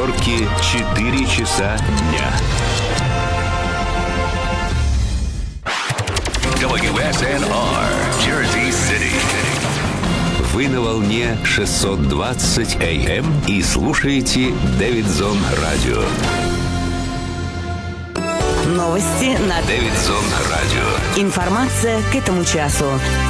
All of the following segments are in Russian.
Нью-Йорке 4 часа дня. WSNR, Jersey City. Вы на волне 620 AM и слушаете Дэвидсон Радио. Новости на Дэвидсон Радио. Информация к этому часу.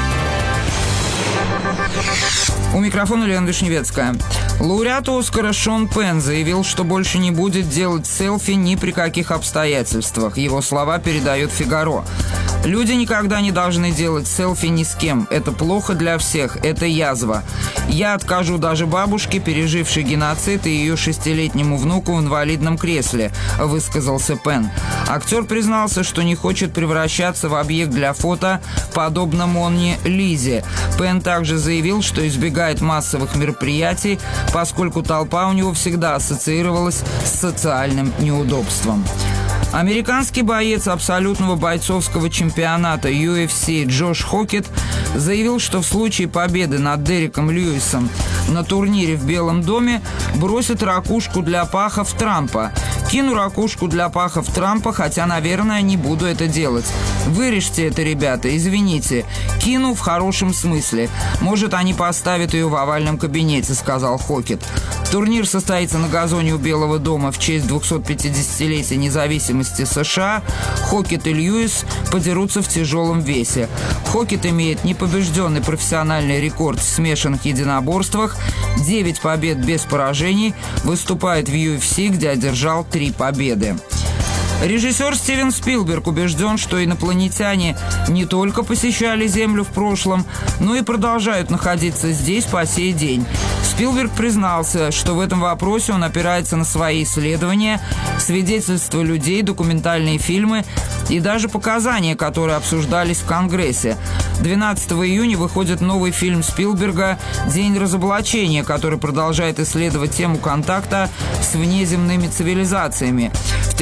У микрофона Лена Вишневецкая. Лауреат Оскара Шон Пенн заявил, что больше не будет делать селфи ни при каких обстоятельствах. Его слова передает «Фигаро». «Люди никогда не должны делать селфи ни с кем. Это плохо для всех. Это язва. Я откажу даже бабушке, пережившей геноцид, и ее 6-летнему внуку в инвалидном кресле», — высказался Пенн. Актер признался, что не хочет превращаться в объект для фото, подобно Моне Лизе. Пенн также заявил, что избегает массовых мероприятий, поскольку толпа у него всегда ассоциировалась с социальным неудобством. Американский боец абсолютного бойцовского чемпионата UFC Джош Хокет заявил, что в случае победы над Дереком Льюисом на турнире в Белом доме бросит ракушку для пахов Трампа. «Кину ракушку для пахов Трампа, хотя, наверное, не буду это делать. Вырежьте это, ребята, извините. Кину в хорошем смысле. Может, они поставят ее в овальном кабинете», — сказал Хокет. Турнир состоится на газоне у Белого дома в честь 250-летия независимости США. Хокет и Льюис подерутся в тяжелом весе. Хокет имеет непобежденный профессиональный рекорд в смешанных единоборствах, 9 побед без поражений, выступает в UFC, где одержал 3 победы. Режиссер Стивен Спилберг убежден, что инопланетяне не только посещали Землю в прошлом, но и продолжают находиться здесь по сей день. Спилберг признался, что в этом вопросе он опирается на свои исследования, свидетельства людей, документальные фильмы и даже показания, которые обсуждались в Конгрессе. 12 июня выходит новый фильм Спилберга «День разоблачения», который продолжает исследовать тему контакта с внеземными цивилизациями. В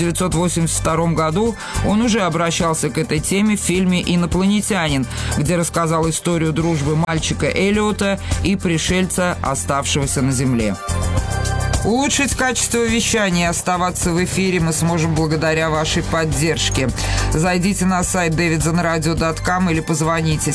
1982 году он уже обращался к этой теме в фильме «Инопланетянин», где рассказал историю дружбы мальчика Эллиота и пришельца, оставшегося на Земле. Улучшить качество вещания и оставаться в эфире мы сможем благодаря вашей поддержке. Зайдите на сайт davidsonradio.com или позвоните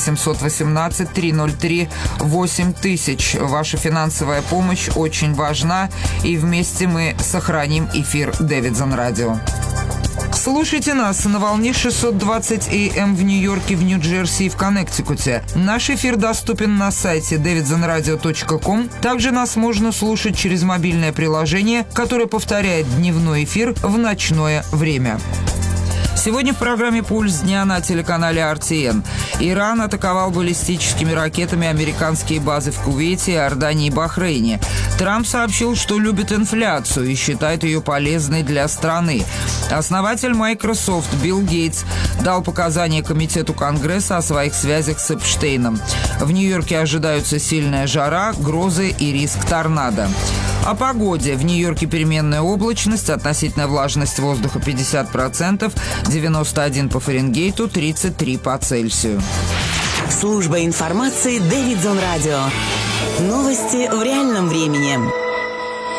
718-303-8000. Ваша финансовая помощь очень важна, и вместе мы сохраним эфир Дэвидсон Радио. Слушайте нас на волне 620 AM в Нью-Йорке, в Нью-Джерси и в Коннектикуте. Наш эфир доступен на сайте davidsonradio.com. Также нас можно слушать через мобильное приложение, которое повторяет дневной эфир в ночное время. Сегодня в программе «Пульс дня» на телеканале RTN. Иран атаковал баллистическими ракетами американские базы в Кувейте, Иордании и Бахрейне. Трамп сообщил, что любит инфляцию и считает ее полезной для страны. Основатель Microsoft Билл Гейтс дал показания Комитету Конгресса о своих связях с Эпштейном. В Нью-Йорке ожидаются сильная жара, грозы и риск торнадо. О погоде. В Нью-Йорке переменная облачность, относительная влажность воздуха 50%, 91 по Фаренгейту, 33 по Цельсию. Служба информации Дэвидсон Радио. Новости в реальном времени.